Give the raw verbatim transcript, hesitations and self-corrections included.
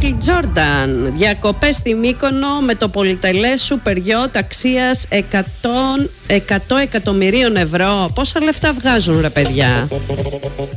Μάικλ Τζόρνταν. Διακοπές στη Μύκονο με το πολυτελές super yacht αξίας εκατό εκατομμυρίων ευρώ. Πόσα λεφτά βγάζουν, ρε παιδιά?